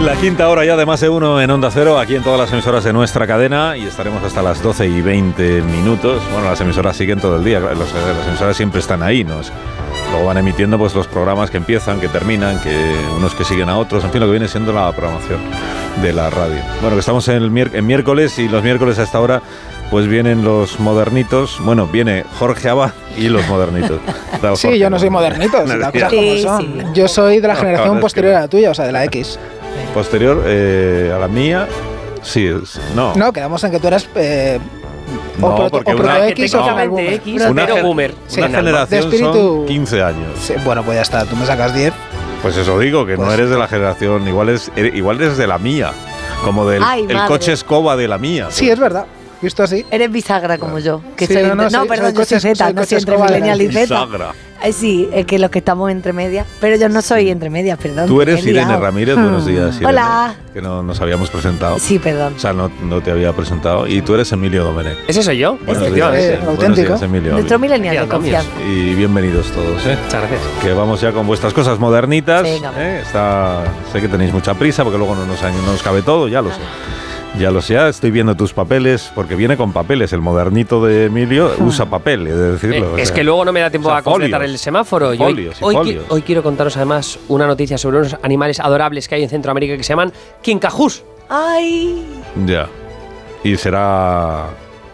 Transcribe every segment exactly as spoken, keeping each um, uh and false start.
La quinta hora ya de Más de Uno en Onda Cero, aquí en todas las emisoras de nuestra cadena, y estaremos hasta las doce y veinte minutos. Bueno, las emisoras siguen todo el día, los, las emisoras siempre están ahí, ¿no? Luego van emitiendo pues los programas que empiezan, que terminan, que unos que siguen a otros, en fin, lo que viene siendo la programación de la radio. Bueno, que estamos en, el mier- en miércoles, y los miércoles a esta hora pues vienen los modernitos. Bueno, viene Jorge Abad y los modernitos. Sí, Jorge, yo no soy modernito, las cosas como son. Sí, sí. Yo soy de la generación posterior a la tuya, o sea, de la X. Posterior eh, a la mía, sí, es, no. No, quedamos en que tú eras... Eh, no, o porque o una, X o no, X, una, pero boomer. Una sí, generación espíritu, son quince años. Sí, bueno, pues ya está, tú me sacas diez. Pues eso digo, que pues, no eres de la generación, igual, es, igual eres de la mía, como del Ay, el coche escoba de la mía. Sí, pues. Es verdad. Visto así. Eres bisagra como yo. Que sí, soy no, no, no, soy, perdón, soy yo soy Z, no soy entre millennial y Z. Bisagra. Eh, sí, es que los que estamos entre medias. Pero yo no soy entre medias, perdón. Tú eres Irene Ramírez, hmm. buenos días, Irene. Hola. Que no nos habíamos presentado. Sí, perdón. O sea, no, no te había presentado. Y tú eres Emilio Domenech. ¿Ese soy yo? Buenos este días, es auténtico. Días, Emilio. Nuestro millennial de confianza. Y bienvenidos todos, ¿eh? Muchas gracias. Que vamos ya con vuestras cosas modernitas. Venga. ¿eh? Está, sé que tenéis mucha prisa porque luego no nos, no nos cabe todo, ya lo sé. Ya lo sé, estoy viendo tus papeles, porque viene con papeles. El modernito de Emilio usa papel, es decirlo. Eh, es o sea, que luego no me da tiempo o sea, a completar folios, el semáforo. Folios y hoy, folios. Hoy, hoy quiero contaros además una noticia sobre unos animales adorables que hay en Centroamérica que se llaman quincajús. ¡Ay! Ya. Y será...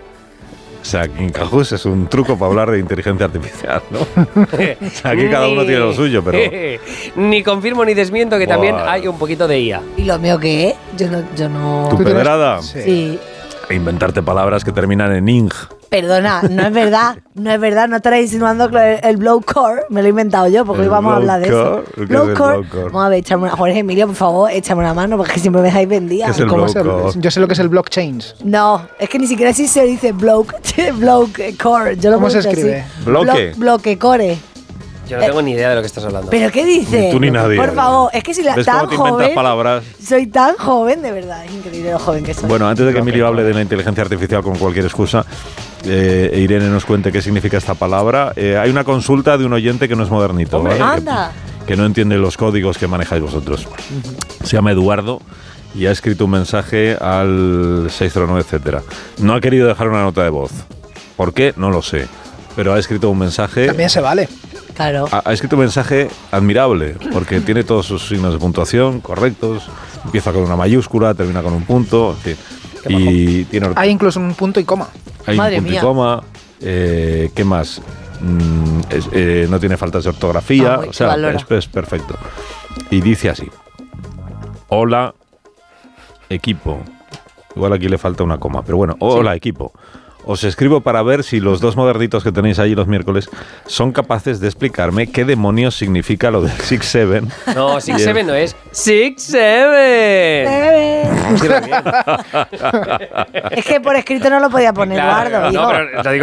O sea, quincajús es un truco para hablar de inteligencia artificial, ¿no? O sea, aquí cada uno tiene lo suyo, pero... Ni confirmo ni desmiento que Buah. También hay un poquito de I A. ¿Y lo mío qué? Yo no... Yo no... ¿Tu pedrada? Sí. sí. E inventarte palabras que terminan en ing. Perdona, no es verdad, no es verdad, no estarás insinuando que el, el blowcore me lo he inventado yo, porque hoy vamos a hablar de eso. Blowcore. Vamos a ver, échame una, Jorge Emilio, por favor, échame una mano, porque siempre me dejáis vendida. ¿Qué es el blowcore? Yo sé lo que es el blockchain. No, es que ni siquiera así se dice bloke, blowcore. Yo lo ¿Cómo se escribe? Así. Bloque. Blo bloquecore. Yo no tengo eh, ni idea de lo que estás hablando. ¿Pero qué dices? Ni tú ni nadie. Por favor, es que si la ¿Ves tan cómo te joven, palabras? Soy tan joven, de verdad, es increíble lo joven que soy. Bueno, antes de que Emilio hable de la inteligencia artificial con cualquier excusa, eh, e Irene nos cuente qué significa esta palabra, eh, hay una consulta de un oyente que no es modernito, ¿vale? Anda. Que, que no entiende los códigos que manejáis vosotros. Uh-huh. Se llama Eduardo y ha escrito un mensaje al seis cero nueve, etcétera. No ha querido dejar una nota de voz. ¿Por qué? No lo sé. Pero ha escrito un mensaje... También se vale. Claro. Ha, ha escrito un mensaje admirable, porque tiene todos sus signos de puntuación correctos, empieza con una mayúscula, termina con un punto, en fin. Y tiene hay incluso un punto y coma. Hay Madre un punto mía. y coma. Eh, ¿Qué más? Mm, es, eh, no tiene faltas de ortografía, ah, o sea, es, es perfecto. Y dice así: hola, equipo. Igual aquí le falta una coma, pero bueno, hola, sí. equipo. Os escribo para ver si los dos modernitos que tenéis ahí los miércoles son capaces de explicarme qué demonios significa lo del six seven. No, six seven no es six seven. Es que por escrito no lo podía poner, claro, Eduardo. No, pero te digo